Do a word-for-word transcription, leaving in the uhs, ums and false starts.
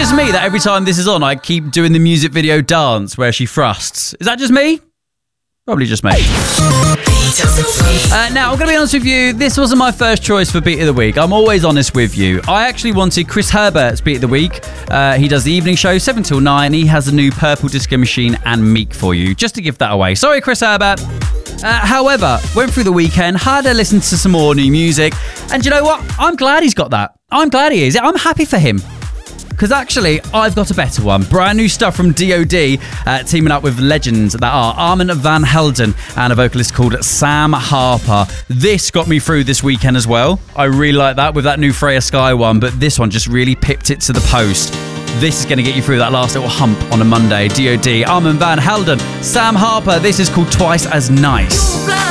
just me that every time this is on, I keep doing the music video dance where she thrusts? Is that just me? Probably just me. Uh, now, I'm going to be honest with you, this wasn't my first choice for Beat of the Week. I'm always honest with you. I actually wanted Chris Herbert's Beat of the Week. Uh, he does the evening show, seven till nine. He has a new Purple Disco Machine and Meek for you, just to give that away. Sorry, Chris Herbert. Uh, however, went through the weekend, had a listen to some more new music, and you know what? I'm glad he's got that. I'm glad he is. I'm happy for him. Because actually, I've got a better one. Brand new stuff from D O D, uh, teaming up with legends that are Armand Van Helden and a vocalist called Sam Harper. This got me through this weekend as well. I really like that with that new Freya Sky one, but this one just really pipped it to the post. This is going to get you through that last little hump on a Monday. D O D, Armand Van Helden, Sam Harper. This is called Twice as Nice.